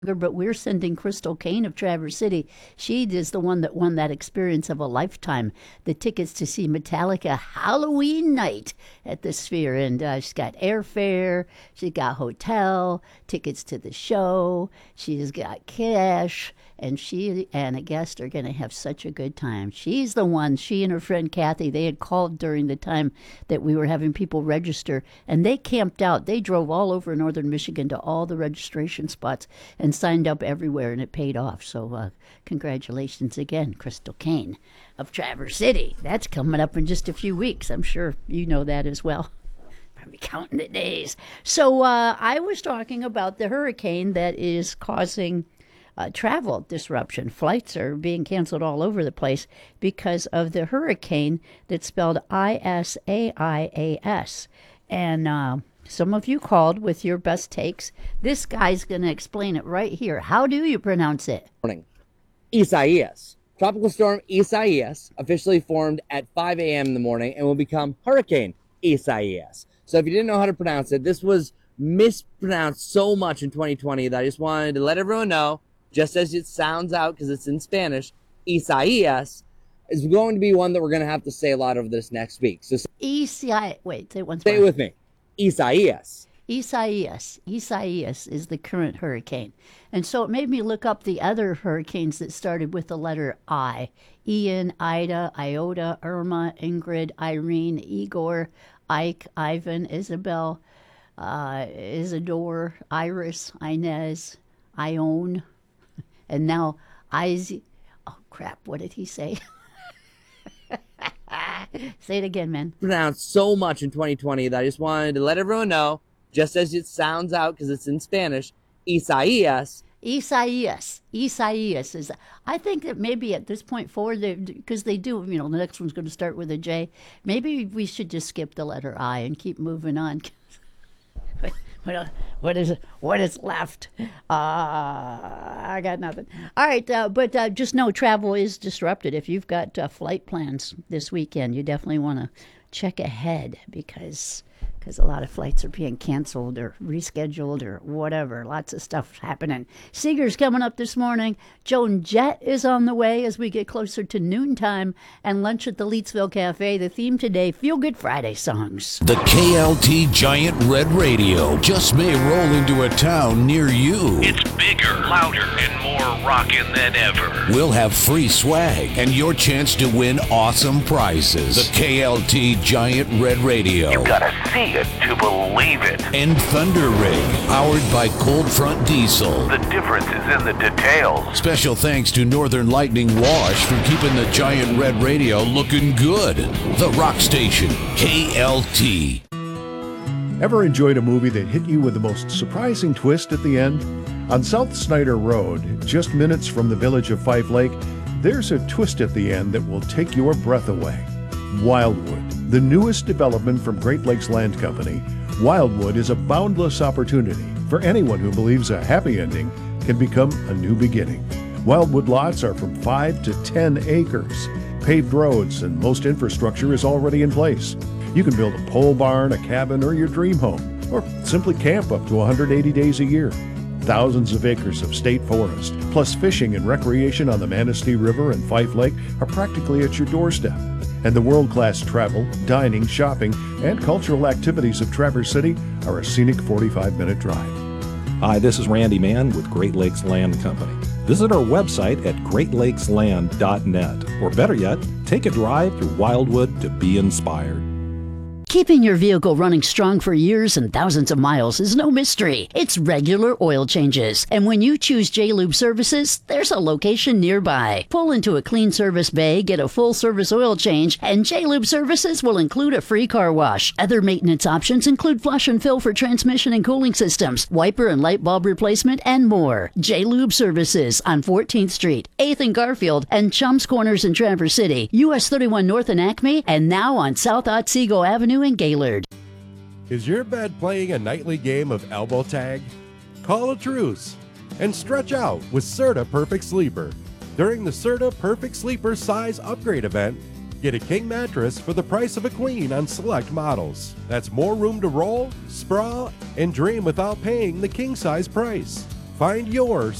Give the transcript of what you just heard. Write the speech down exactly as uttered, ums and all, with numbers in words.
but we're sending Crystal Kane of Traverse City. She is the one that won that experience of a lifetime. The tickets to see Metallica Halloween night at the Sphere. And uh, she's got airfare, she's got hotel, tickets to the show, she's got cash, and she and a guest are going to have such a good time. She's the one, she and her friend Kathy, they had called during the time that we were having people register, and they camped out. They drove all over northern Michigan to all the registration spots and signed up everywhere, and it paid off. So uh, congratulations again, Crystal Kane of Traverse City. That's coming up in just a few weeks. I'm sure you know that as well. Probably counting the days. So uh, I was talking about the hurricane that is causing uh, travel disruption. Flights are being canceled all over the place because of the hurricane that's spelled I S A I A S. And uh, some of you called with your best takes. This guy's going to explain it right here. How do you pronounce it? Morning. Isaias. Tropical storm Isaias officially formed at five a.m. in the morning and will become Hurricane Isaias. So if you didn't know how to pronounce it, this was mispronounced so much in twenty twenty that I just wanted to let everyone know, just as it sounds out because it's in Spanish, Isaias is going to be one that we're going to have to say a lot over this next week. So Isaias. Wait, say it once Say more. it with me. Isaias. Isaias. Isaias is the current hurricane. And so it made me look up the other hurricanes that started with the letter I. Ian, Ida, Iota, Irma, Ingrid, Irene, Igor, Ike, Ivan, Isabel, uh, Isidore, Iris, Inez, Ione, and now Izzy. Oh, crap. What did he say? Say it again, man. Pronounced so much in twenty twenty that I just wanted to let everyone know, just as it sounds out because it's in Spanish, Isaias. Isaias. Isaias is, I think that maybe at this point forward, because they do, you know, the next one's going to start with a J, maybe we should just skip the letter I and keep moving on. What, what is what is left? Uh, I got nothing. All right, uh, but uh, just know travel is disrupted. If you've got uh, flight plans this weekend, you definitely want to check ahead because because a lot of flights are being canceled or rescheduled or whatever. Lots of stuff happening. Seeger's coming up this morning. Joan Jett is on the way as we get closer to noontime, and lunch at the Leetsville Cafe. The theme today, Feel Good Friday songs. The K L T Giant Red Radio just may roll into a town near you. It's bigger, louder, and more rockin' than ever. We'll have free swag and your chance to win awesome prizes. The K L T Giant Red Radio. You gotta see it to believe it. And Thunder Rig, powered by Cold Front Diesel. The difference is in the details. Special thanks to Northern Lightning Wash for keeping the Giant Red Radio looking good. The Rock Station, K L T. Ever enjoyed a movie that hit you with the most surprising twist at the end? On South Snyder Road, just minutes from the village of Fife Lake, there's a twist at the end that will take your breath away. Wildwood, the newest development from Great Lakes Land Company. Wildwood is a boundless opportunity for anyone who believes a happy ending can become a new beginning. Wildwood lots are from five to ten acres. Paved roads and most infrastructure is already in place. You can build a pole barn, a cabin, or your dream home, or simply camp up to one hundred eighty days a year. Thousands of acres of state forest, plus fishing and recreation on the Manistee River and Fife Lake are practically at your doorstep. And the world-class travel, dining, shopping, and cultural activities of Traverse City are a scenic forty-five minute drive. Hi, this is Randy Mann with Great Lakes Land Company. Visit our website at great lakes land dot net, or better yet, take a drive through Wildwood to be inspired. Keeping your vehicle running strong for years and thousands of miles is no mystery. It's regular oil changes. And when you choose J-Lube Services, there's a location nearby. Pull into a clean service bay, get a full service oil change, and J-Lube Services will include a free car wash. Other maintenance options include flush and fill for transmission and cooling systems, wiper and light bulb replacement, and more. J-Lube Services on fourteenth Street, eighth and Garfield, and Chums Corners in Traverse City, U S thirty-one North in Acme, and now on South Otsego Avenue in Gaylord. Is your bed playing a nightly game of elbow tag? Call a truce and stretch out with Serta Perfect Sleeper. During the Serta Perfect Sleeper size upgrade event, get a king mattress for the price of a queen on select models. That's more room to roll, sprawl, and dream without paying the king size price. Find your